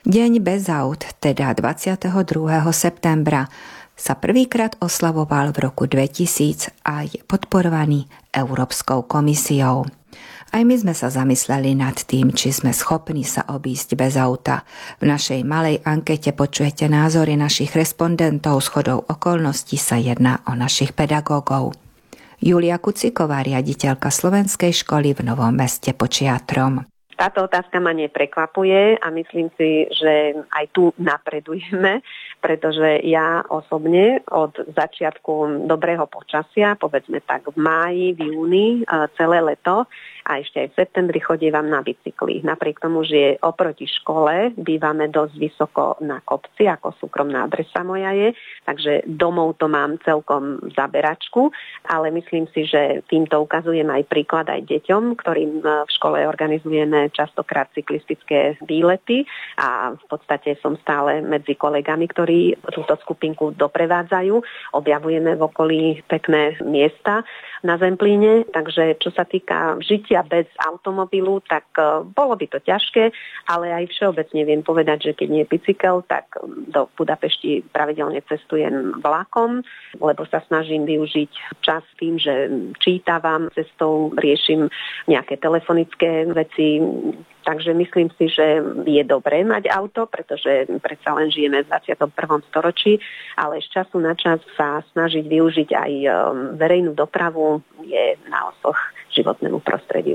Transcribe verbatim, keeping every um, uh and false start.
Deň bez aut, teda dvadsiateho druhého septembra, sa prvýkrát oslavoval v roku dvetisíc a je podporovaný Európskou komisiou. Aj my sme sa zamysleli nad tým, či sme schopní sa obísť bez auta. V našej malej ankete počujete názory našich respondentov. Shodou okolností sa jedná o našich pedagógov. Julia Kuciková, riaditeľka Slovenskej školy v Novom Meste pod Čiatrom. Táto otázka ma neprekvapuje a myslím si, že aj tu napredujeme, pretože ja osobne od začiatku dobrého počasia, povedzme tak v máji, v júni, celé leto a ešte aj v septembri chodievam na bicykli. Napriek tomu, že je oproti škole, bývame dosť vysoko na kopci, ako súkromná adresa moja je, takže domov to mám celkom zaberačku, ale myslím si, že týmto ukazujem aj príklad aj deťom, ktorým v škole organizujeme častokrát cyklistické výlety a v podstate som stále medzi kolegami, ktorí túto skupinku doprevádzajú. Objavujeme v okolí pekné miesta na Zemplíne, takže čo sa týka žitia bez automobilu, tak bolo by to ťažké, ale aj všeobecne viem povedať, že keď nie je bicykel, tak do Budapešti pravidelne cestujem vlakom, lebo sa snažím využiť čas tým, že čítavam cestou, riešim nejaké telefonické veci. Takže myslím si, že je dobré mať auto, pretože predsa len žijeme v dvadsiatom prvom storočí, ale z času na čas sa snažiť využiť aj verejnú dopravu je na osoch životnému prostrediu.